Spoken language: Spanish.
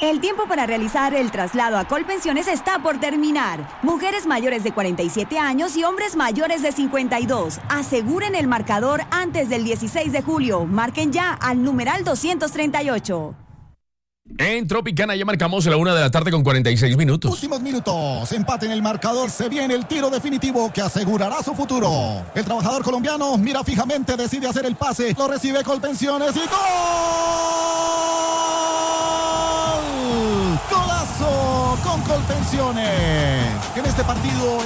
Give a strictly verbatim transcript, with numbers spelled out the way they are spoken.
El tiempo para realizar el traslado a Colpensiones está por terminar. Mujeres mayores de cuarenta y siete años y hombres mayores de cincuenta y dos. Aseguren el marcador antes del dieciséis de julio. Marquen ya al numeral doscientos treinta y ocho. En Tropicana ya marcamos a la una de la tarde con cuarenta y seis minutos. Últimos minutos, empate en el marcador, se viene el tiro definitivo que asegurará su futuro. El trabajador colombiano mira fijamente, decide hacer el pase, lo recibe Colpensiones y ¡gol! ¡Golazo con Colpensiones! En este partido